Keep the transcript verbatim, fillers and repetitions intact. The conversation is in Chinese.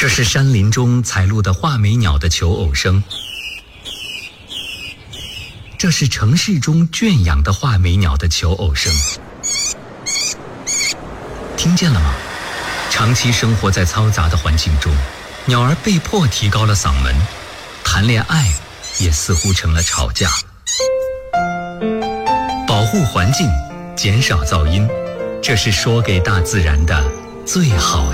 这是山林中采录的画眉鸟的求偶声，这是城市中圈养的画眉鸟的求偶声。听见了吗？长期生活在嘈杂的环境中，鸟儿被迫提高了嗓门，谈恋爱也似乎成了吵架。保护环境，减少噪音，这是说给大自然的最好